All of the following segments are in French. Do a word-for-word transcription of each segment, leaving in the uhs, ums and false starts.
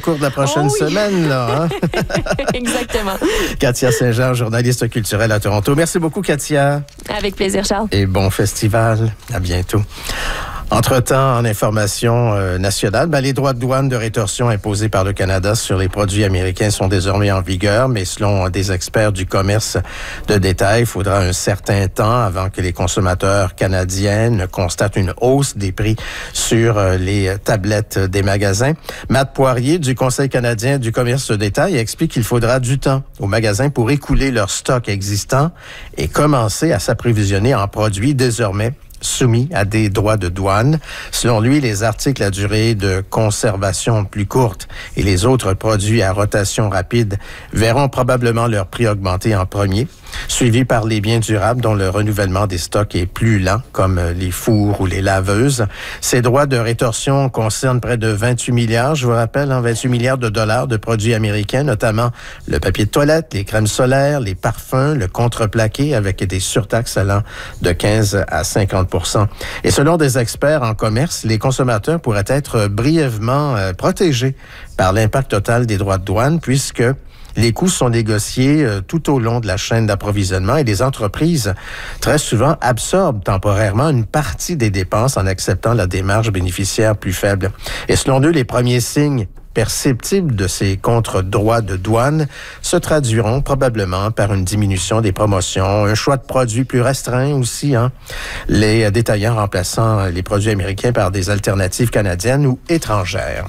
cours de la prochaine oh oui. semaine. Là, hein? Exactement. Katia Saint-Jean, journaliste culturelle à Toronto. Merci beaucoup, Katia. Avec plaisir, Charles. Et bon festival. À bientôt. Entre-temps, en information euh, nationale, ben, les droits de douane de rétorsion imposés par le Canada sur les produits américains sont désormais en vigueur, mais selon des experts du commerce de détail, il faudra un certain temps avant que les consommateurs canadiens ne constatent une hausse des prix sur euh, les tablettes des magasins. Matt Poirier du Conseil canadien du commerce de détail explique qu'il faudra du temps aux magasins pour écouler leur stock existant et commencer à s'approvisionner en produits désormais soumis à des droits de douane. Selon lui, les articles à durée de conservation plus courte et les autres produits à rotation rapide verront probablement leur prix augmenter en premier, suivi par les biens durables dont le renouvellement des stocks est plus lent, comme les fours ou les laveuses. Ces droits de rétorsion concernent près de vingt-huit milliards, je vous rappelle, hein, vingt-huit milliards de dollars de produits américains, notamment le papier de toilette, les crèmes solaires, les parfums, le contreplaqué, avec des surtaxes allant de quinze à cinquante pour cent. Et selon des experts en commerce, les consommateurs pourraient être brièvement euh, protégés par l'impact total des droits de douane, puisque les coûts sont négociés euh, tout au long de la chaîne d'approvisionnement et les entreprises, très souvent, absorbent temporairement une partie des dépenses en acceptant la démarche bénéficiaire plus faible. Et selon eux, les premiers signes perceptibles de ces contre-droits de douane se traduiront probablement par une diminution des promotions, un choix de produits plus restreint aussi, hein, les détaillants remplaçant les produits américains par des alternatives canadiennes ou étrangères.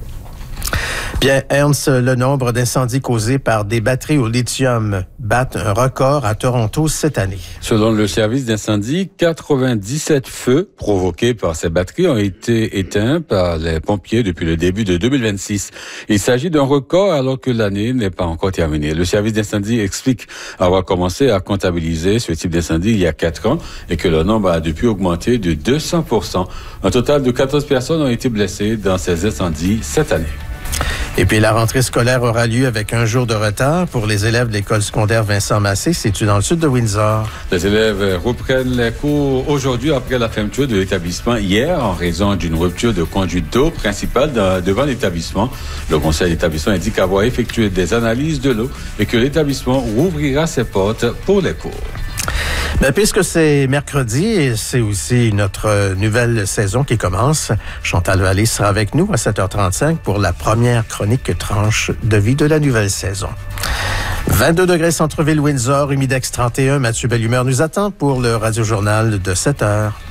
Bien, Ernst, le nombre d'incendies causés par des batteries au lithium bat un record à Toronto cette année. Selon le service d'incendie, quatre-vingt-dix-sept feux provoqués par ces batteries ont été éteints par les pompiers depuis le début de deux mille vingt-six. Il s'agit d'un record alors que l'année n'est pas encore terminée. Le service d'incendie explique avoir commencé à comptabiliser ce type d'incendie il y a quatre ans et que le nombre a depuis augmenté de deux cents pour cent. Un total de quatorze personnes ont été blessées dans ces incendies cette année. Et puis, la rentrée scolaire aura lieu avec un jour de retard pour les élèves de l'école secondaire Vincent Massé, située dans le sud de Windsor. Les élèves reprennent les cours aujourd'hui après la fermeture de l'établissement hier en raison d'une rupture de conduite d'eau principale dans, devant l'établissement. Le conseil d'établissement indique avoir effectué des analyses de l'eau et que l'établissement rouvrira ses portes pour les cours. Ben, puisque c'est mercredi et c'est aussi notre nouvelle saison qui commence, Chantal Vallée sera avec nous à sept heures trente-cinq pour la première chronique tranche de vie de la nouvelle saison. vingt-deux degrés centre-ville Windsor, Humidex trente et un, Mathieu Bellumeur nous attend pour le radiojournal de sept heures.